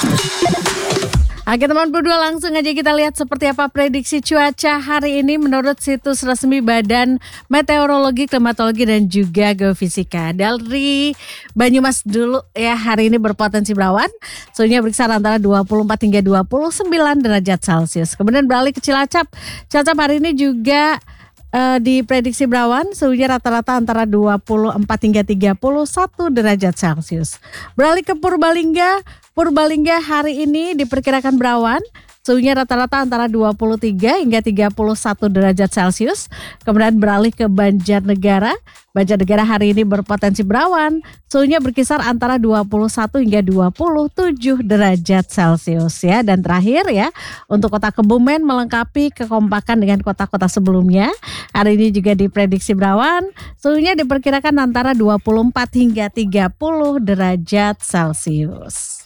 Oke teman berdua, langsung aja kita lihat seperti apa prediksi cuaca hari ini menurut situs resmi Badan Meteorologi, Klimatologi dan juga Geofisika. Dari Banyumas dulu ya, hari ini berpotensi berawan, suhunya berkisar antara 24 hingga 29 derajat Celcius. Kemudian beralih ke Cilacap. Cilacap hari ini juga diprediksi berawan, suhunya rata-rata antara 24 hingga 31 derajat Celcius. Beralih ke Purbalingga. Purbalingga hari ini diperkirakan berawan, suhunya rata-rata antara 23 hingga 31 derajat Celcius. Kemudian beralih ke Banjarnegara. Banjarnegara hari ini berpotensi berawan, suhunya berkisar antara 21 hingga 27 derajat Celcius ya. Dan terakhir ya, untuk kota Kebumen melengkapi kekompakan dengan kota-kota sebelumnya. Hari ini juga diprediksi berawan, suhunya diperkirakan antara 24 hingga 30 derajat Celcius.